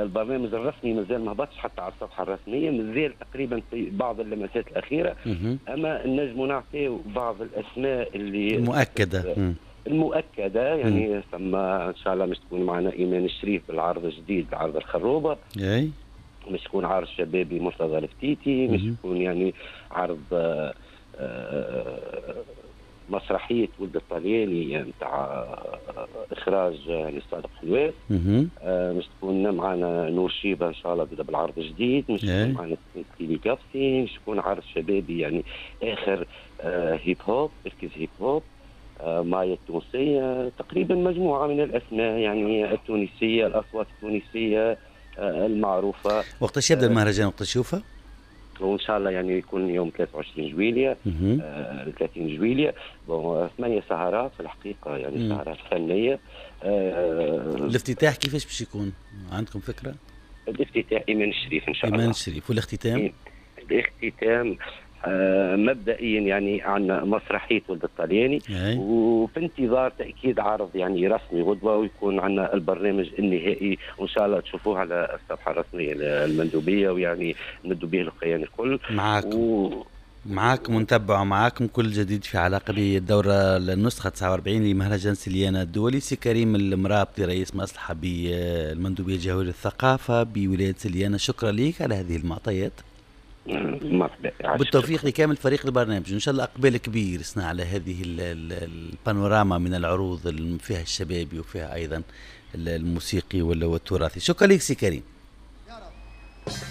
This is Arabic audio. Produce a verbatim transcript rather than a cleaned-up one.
البرنامج الرسمي مازال ما هبطش حتى على الصفحه الرسميه، مازال تقريبا في بعض اللمسات الاخيره. مهم. اما نجموا نعطيو بعض الاسماء اللي المؤكده. المؤكده، يعني ثم ان شاء الله مش تكون معنا ايمان الشريف بالعرض الجديد بعرض الخروبه، اي مش تكون عرض شبابي مرتضى الفتيتي، مش تكون يعني عرض آآ آآ مسرحيه ولد الطلياني نتاع اخراج يعني صادق حلوات، مش تكون معنا نور شيبه ان شاء الله بدا بالعرض الجديد، مش تكون معنا تيلي كافسي، مش تكون عرض شبابي يعني اخر هيب هوب، تركيز هيب هوب، مايا التونسيه، تقريبا مجموعه من الاسماء يعني التونسيه، الاصوات التونسيه المعروفه. وقتاش يبدا المهرجان؟ وقت تشوفه؟ وان شاء الله يعني يكون يوم ثلاثة وعشرين جويلية آه ثلاثين جويلية. ثمانية سهرات في الحقيقه، يعني مم. سهرات فنيه. آه الافتتاح كيفاش باش يكون؟ عندكم فكره؟ الافتتاح ايمان الشريف ان شاء إيمان الله. ايمان الشريف. والاختتام؟ الاختتام آه مبدئيا يعني عندنا مسرحيه ولد الطلياني، وفي انتظار تاكيد عرض يعني رسمي غدوه، ويكون عندنا البرنامج النهائي وان شاء الله تشوفوه على الصفحه الرسميه المندوبيه، ويعني ندوا به القيان الكل معاكم. و... معاكم ونتبعوا معاكم كل جديد في علاقه بالدوره النسخه تسعة وأربعين لمهرجان سليانة الدولي. سي كريم المرابطي رئيس مصلحه بالمندوبيه الجوهريه للثقافه بولايه سليانة، شكرا لك على هذه المعطيات. بالتوفيق لكامل فريق البرنامج، ان شاء الله اقبال كبير يصنع على هذه البانوراما من العروض اللي فيها الشبابي وفيها ايضا الموسيقي والتراثي. شكرا لك سي كريم.